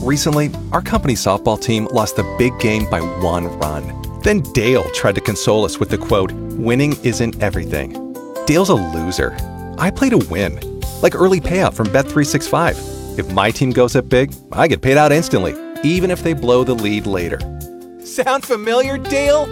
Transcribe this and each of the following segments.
Recently, our company softball team lost the big game by 1 run. Then Dale tried to console us with the quote, "Winning isn't everything." Dale's a loser. I play to win. Like early payout from Bet365. If my team goes up big, I get paid out instantly, even if they blow the lead later. Sound familiar, Dale?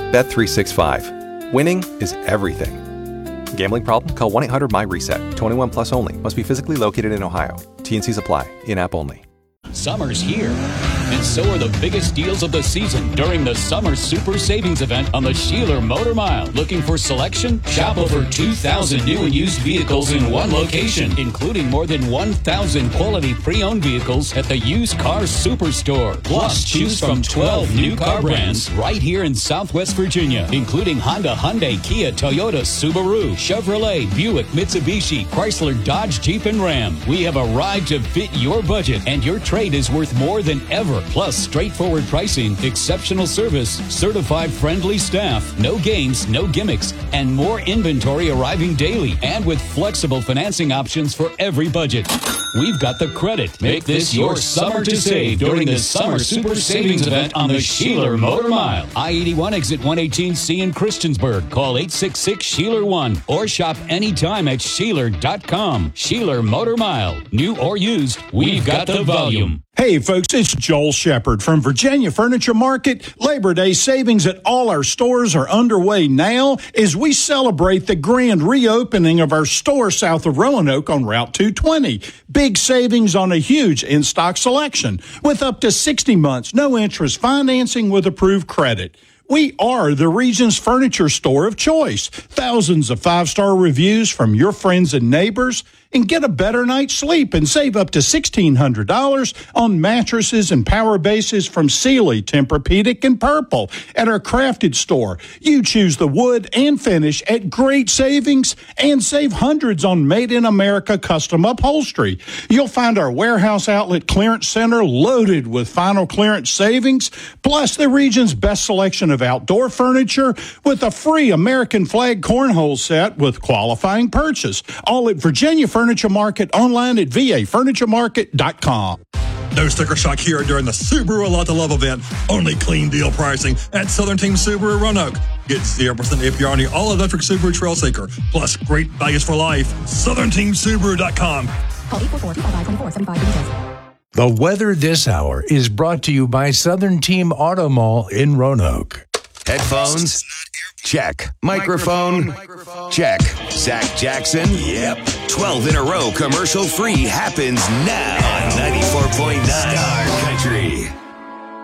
Bet365. Winning is everything. Gambling problem? Call 1-800-MY-RESET. 21 plus only. Must be physically located in Ohio. T&Cs apply. In-app only. Summer's here, and so are the biggest deals of the season during the Summer Super Savings Event on the Sheeler Motor Mile. Looking for selection? Shop over 2,000 new and used vehicles in one location, including more than 1,000 quality pre-owned vehicles at the Used Car Superstore. Plus, choose from 12 new car brands right here in Southwest Virginia, including Honda, Hyundai, Kia, Toyota, Subaru, Chevrolet, Buick, Mitsubishi, Chrysler, Dodge, Jeep, and Ram. We have a ride to fit your budget, and your trade is worth more than ever. Plus, straightforward pricing, exceptional service, certified friendly staff, no games, no gimmicks, and more inventory arriving daily, and with flexible financing options for every budget. We've got the credit. Make this your summer to save during the Summer Super Savings Event on the Sheeler Motor Mile. I-81 exit 118C in Christiansburg. Call 866-SHEELER1 or shop anytime at Sheeler.com. Sheeler Motor Mile. New or used, we've got the volume. Hey folks, it's Joel Shepard from Virginia Furniture Market. Labor Day savings at all our stores are underway now as we celebrate the grand reopening of our store south of Roanoke on Route 220. Big savings on a huge in-stock selection with up to 60 months, no interest financing with approved credit. We are the region's furniture store of choice. Thousands of 5-star reviews from your friends and neighbors. And get a better night's sleep and save up to $1,600 on mattresses and power bases from Sealy, Tempur-Pedic, and Purple at our Crafted store. You choose the wood and finish at great savings and save hundreds on made-in-America custom upholstery. You'll find our warehouse outlet clearance center loaded with final clearance savings, plus the region's best selection of outdoor furniture with a free American flag cornhole set with qualifying purchase. All at Virginia Furniture Market, online at vafurnituremarket.com. No sticker shock here during the Subaru A Lot to Love event. Only clean deal pricing at Southern Team Subaru Roanoke. Get 0% APR on the all-electric Subaru Trailseeker. Plus great values for life. SouthernTeamSubaru.com. Call 844-255-2475. The weather this hour is brought to you by Southern Team Auto Mall in Roanoke. Headphones? Check. Microphone? Check. Zach Jackson? Yep. 12 in a row commercial free happens now on 94.9.